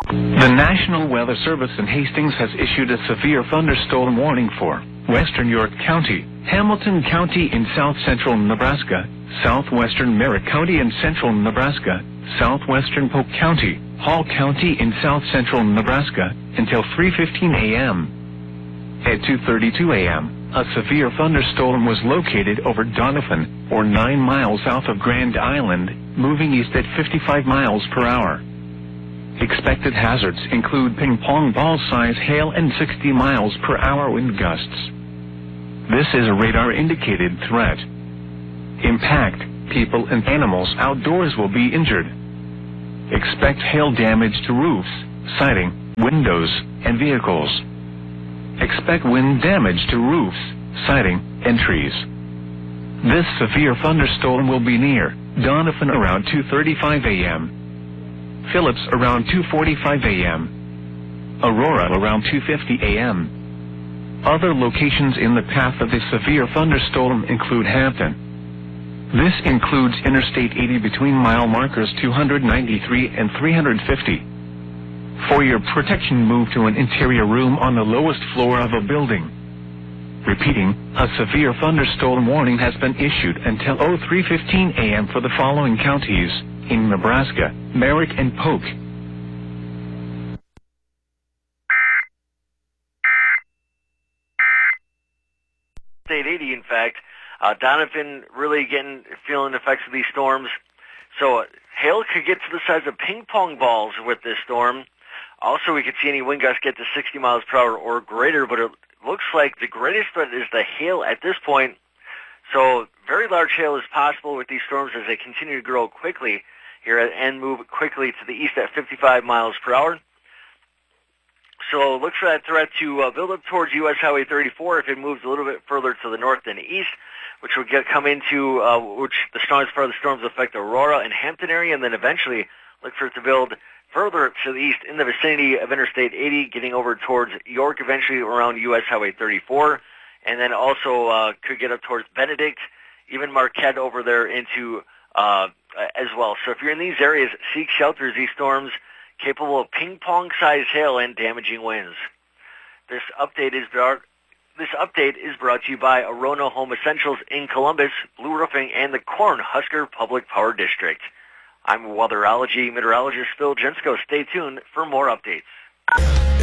The National Weather Service in Hastings has issued a severe thunderstorm warning for western York County, Hamilton County in south-central Nebraska, southwestern Merritt County in central Nebraska, southwestern Polk County, Hall County in south-central Nebraska, until 3:15 a.m. At 2:32 a.m., a severe thunderstorm was located over Doniphan, or 9 miles south of Grand Island, moving east at 55 miles per hour. Expected hazards include ping-pong ball-size hail and 60 miles per hour wind gusts. This is a radar-indicated threat. Impact, people and animals outdoors will be injured. Expect hail damage to roofs, siding, windows, and vehicles. Expect wind damage to roofs, siding, and trees. This severe thunderstorm will be near Doniphan around 2:35 a.m., Phillips around 2:45 a.m., Aurora around 2:50 a.m. Other locations in the path of the severe thunderstorm include Hampton. This includes Interstate 80 between mile markers 293 and 350. For your protection, move to an interior room on the lowest floor of a building. Repeating, a severe thunderstorm warning has been issued until 3:15 a.m. for the following counties in Nebraska: Merritt and Polk. State 80, in fact. Doniphan really feeling the effects of these storms. So hail could get to the size of ping pong balls with this storm. Also, we could see any wind gusts get to 60 miles per hour or greater, but it looks like the greatest threat is the hail at this point. So very large hail is possible with these storms as they continue to grow quickly here and move quickly to the east at 55 miles per hour. So look for that threat to build up towards U.S. Highway 34 if it moves a little bit further to the north and east, which will come into which the strongest part of the storms affect Aurora and Hampton area, and then eventually look for it to build further to the east in the vicinity of Interstate 80, getting over towards York, eventually around U.S. Highway 34, and then also could get up towards Benedict, even Marquette over there into as well. So if you're in these areas, seek shelters. These storms capable of ping-pong-sized hail and damaging winds. This update is brought to you by Arona Home Essentials in Columbus, Blue Roofing, and the Cornhusker Public Power District. I'm weatherology meteorologist Phil Jensko. Stay tuned for more updates.